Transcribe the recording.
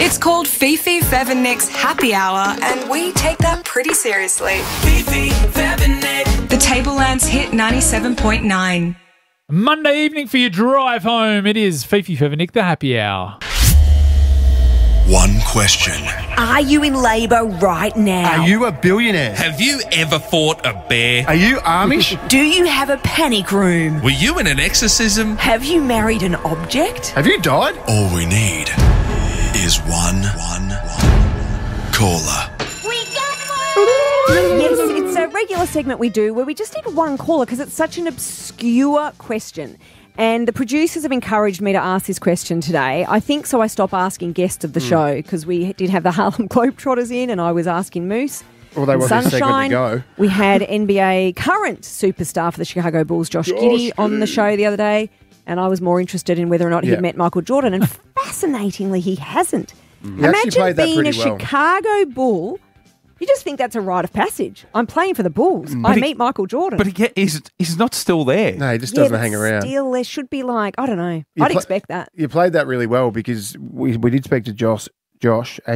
It's called Fifi, Fev and Nick's Happy Hour, and we take that pretty seriously. Fifi, Fev and Nick. The Tablelands Hit 97.9. Monday evening for your drive home. It is Fifi, Fev and Nick, the Happy Hour. One question. Are you in labour right now? Are you a billionaire? Have you ever fought a bear? Are you Amish? Do you have a panic room? Were you in an exorcism? Have you married an object? Have you died? All we need is one caller. Yes, it's a regular segment we do where we just need one caller because it's such an obscure question. And the producers have encouraged me to ask this question today. I think so I stopped asking guests of the show because we did have the Harlem Globetrotters in and I was asking Moose. Well, they and wasn't a segment Sunshine. to go. We had NBA current superstar for the Chicago Bulls, Josh Giddey, on the show the other day. And I was more interested in whether or not he'd met Michael Jordan. And fascinatingly, he hasn't. He actually played that being a pretty well. Chicago Bull. You just think that's a rite of passage. I'm playing for the Bulls. I meet Michael Jordan. But he's not still there. No, he just doesn't hang around. Still, there should be like, I don't know. I'd expect that. You played that really well because we did speak to Josh,